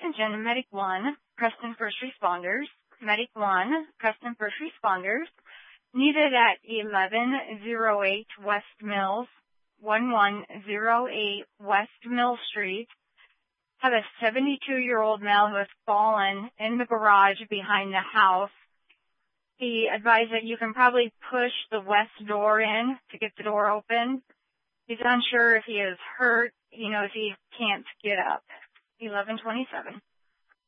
attention, Medic 1, Preston First Responders. Medic 1, Preston First Responders, needed at 1108 West Mills, 1108 West Mill Street. Have a 72-year-old male who has fallen in the garage behind the house. He advised that you can probably push the west door in to get the door open. He's unsure if he is hurt. He knows he can't get up. 1127.